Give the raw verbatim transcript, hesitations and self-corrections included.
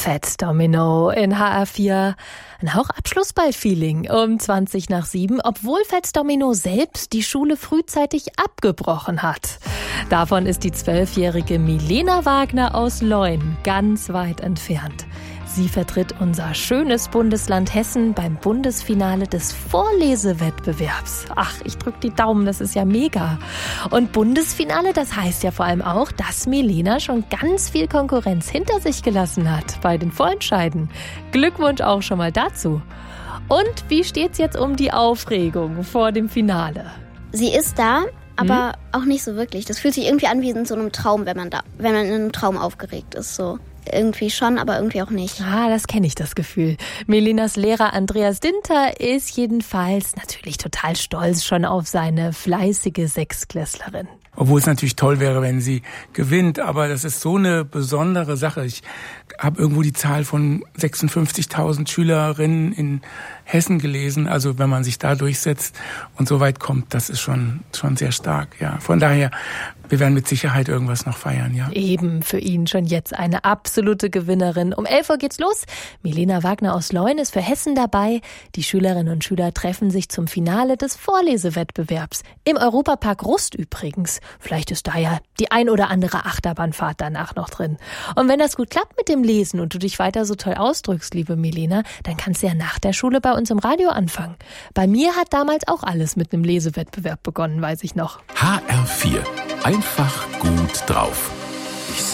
Fats Domino in H R vier. Ein Hauch Abschlussball-Feeling um zwanzig nach sieben, obwohl Fats Domino selbst die Schule frühzeitig abgebrochen hat. Davon ist die zwölfjährige Milena Wagner aus Leun ganz weit entfernt. Sie vertritt unser schönes Bundesland Hessen beim Bundesfinale des Vorlesewettbewerbs. Ach, ich drück die Daumen, das ist ja mega. Und Bundesfinale, das heißt ja vor allem auch, dass Milena schon ganz viel Konkurrenz hinter sich gelassen hat bei den Vorentscheiden. Glückwunsch auch schon mal dazu. Und wie steht's jetzt um die Aufregung vor dem Finale? Sie ist da, aber hm? auch nicht so wirklich. Das fühlt sich irgendwie an wie in so einem Traum, wenn man da, wenn man in einem Traum aufgeregt ist, so. Irgendwie schon, aber irgendwie auch nicht. Ah, das kenne ich, das Gefühl. Melenas Lehrer Andreas Dinter ist jedenfalls natürlich total stolz schon auf seine fleißige Sechsklässlerin. Obwohl es natürlich toll wäre, wenn sie gewinnt, aber das ist so eine besondere Sache. Ich habe irgendwo die Zahl von sechsundfünfzigtausend Schülerinnen in Hessen gelesen. Also wenn man sich da durchsetzt und so weit kommt, das ist schon schon sehr stark. Ja, von daher, wir werden mit Sicherheit irgendwas noch feiern, ja. Eben für ihn schon jetzt eine absolute Gewinnerin. Um elf Uhr geht's los. Milena Wagner aus Leun ist für Hessen dabei. Die Schülerinnen und Schüler treffen sich zum Finale des Vorlesewettbewerbs. Im Europapark Rust übrigens. Vielleicht ist da ja die ein oder andere Achterbahnfahrt danach noch drin. Und wenn das gut klappt mit dem Lesen und du dich weiter so toll ausdrückst, liebe Milena, dann kannst du ja nach der Schule bei uns im Radio anfangen. Bei mir hat damals auch alles mit einem Lesewettbewerb begonnen, weiß ich noch. H R vier. Einfach gut drauf.